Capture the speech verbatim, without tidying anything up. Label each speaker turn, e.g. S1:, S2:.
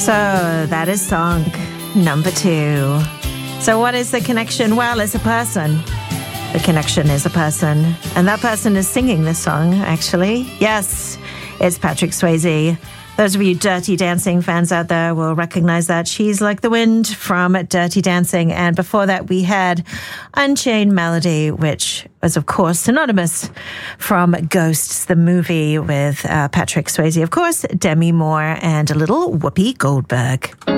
S1: So that is song number two. So what is the connection? Well, it's a person. The connection is a person. And that person is singing this song, actually. Yes, it's Patrick Swayze. Those of you Dirty Dancing fans out there will recognize that. She's Like the Wind from Dirty Dancing. And before that, we had Unchained Melody, which was, of course, synonymous from Ghosts, the movie with uh, Patrick Swayze, of course, Demi Moore, and a little Whoopi Goldberg.